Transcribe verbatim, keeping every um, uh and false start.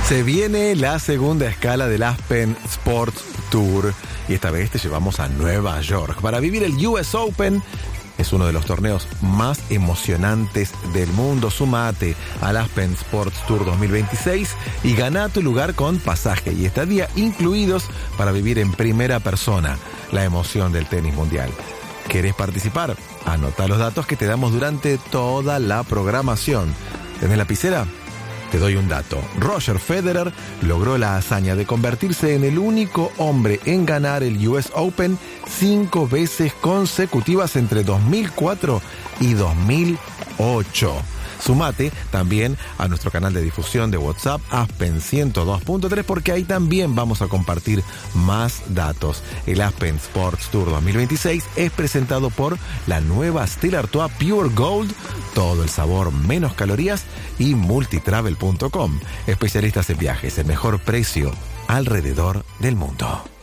Se viene la segunda escala del Aspen Sports Tour y esta vez te llevamos a Nueva York para vivir el U S Open. Es uno de los torneos más emocionantes del mundo. Sumate al Aspen Sports Tour dos mil veintiséis y gana tu lugar con pasaje y estadía incluidos para vivir en primera persona la emoción del tenis mundial. ¿Querés participar? Anota los datos que te damos durante toda la programación. ¿Tenés lapicera? Te doy un dato. Roger Federer logró la hazaña de convertirse en el único hombre en ganar el U S Open cinco veces consecutivas entre dos mil cuatro y dos mil ocho. Sumate también a nuestro canal de difusión de WhatsApp Aspen ciento dos punto tres porque ahí también vamos a compartir más datos. El Aspen Sports Tour dos mil veintiséis es presentado por la nueva Stella Artois Pure Gold, todo el sabor, menos calorías, y multitravel punto com. Especialistas en viajes, el mejor precio alrededor del mundo.